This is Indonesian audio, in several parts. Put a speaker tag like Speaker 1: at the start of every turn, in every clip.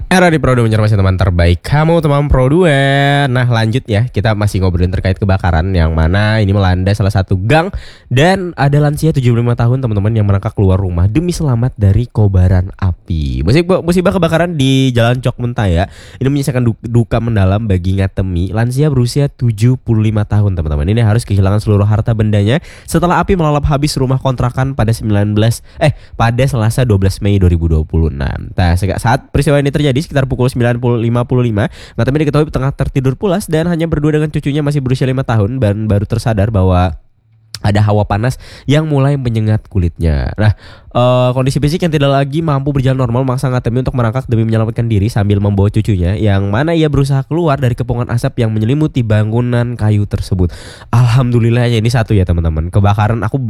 Speaker 1: Era di Pro 2 mencari teman terbaik kamu teman Pro 2. Nah lanjut ya, kita masih ngobrolin terkait kebakaran yang mana ini melanda salah satu gang. Dan ada lansia 75 tahun teman-teman yang merangkak keluar rumah demi selamat dari kobaran api. Musibah kebakaran di Jalan Cok Mentaya ini menyisakan duka mendalam bagi Ngatemi, lansia berusia 75 tahun teman-teman. Ini harus kehilangan seluruh harta bendanya setelah api melalap habis rumah kontrakan pada Selasa 12 Mei 2026. Nah, saat peristiwa ini terjadi sekitar pukul 9.55, Ngatemi diketahui tengah tertidur pulas dan hanya berdua dengan cucunya masih berusia 5 tahun dan baru tersadar bahwa ada hawa panas yang mulai menyengat kulitnya. Nah, kondisi fisik yang tidak lagi mampu berjalan normal memaksa Ngatemi untuk merangkak demi menyelamatkan diri sambil membawa cucunya, yang mana ia berusaha keluar dari kepungan asap yang menyelimuti bangunan kayu tersebut. Alhamdulillah ya, ini satu ya teman-teman. Kebakaran aku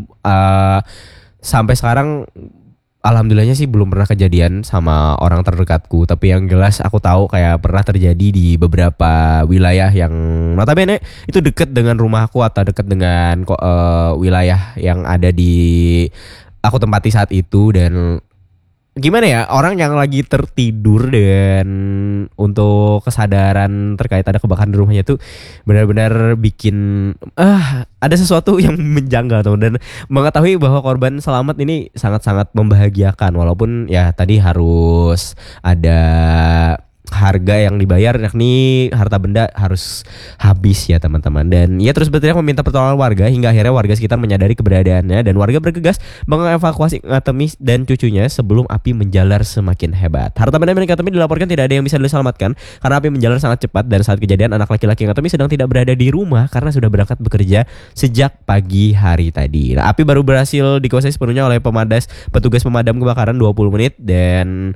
Speaker 1: sampai sekarang alhamdulillahnya sih belum pernah kejadian sama orang terdekatku. Tapi yang jelas aku tahu kayak pernah terjadi di beberapa wilayah yang notabene itu dekat dengan rumahku atau dekat dengan wilayah yang ada di aku tempati saat itu. Dan gimana ya, orang yang lagi tertidur dan untuk kesadaran terkait ada kebakaran di rumahnya tuh benar-benar bikin ada sesuatu yang menjanggal tuh. Dan mengetahui bahwa korban selamat ini sangat-sangat membahagiakan, walaupun ya tadi harus ada harga yang dibayar, yakni harta benda harus habis ya teman-teman. Dan ia terus berteriak meminta pertolongan warga hingga akhirnya warga sekitar menyadari keberadaannya dan warga bergegas mengevakuasi Ngatemi dan cucunya sebelum api menjalar semakin hebat. Harta benda milik Ngatemi dilaporkan tidak ada yang bisa diselamatkan karena api menjalar sangat cepat, dan saat kejadian anak laki-laki Ngatemi sedang tidak berada di rumah karena sudah berangkat bekerja sejak pagi hari tadi. Nah, api baru berhasil dikuasai sepenuhnya oleh petugas pemadam kebakaran 20 menit. Dan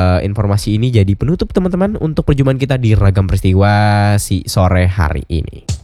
Speaker 1: informasi ini jadi penutup teman-teman untuk perjumpaan kita di Ragam Peristiwa si sore hari ini.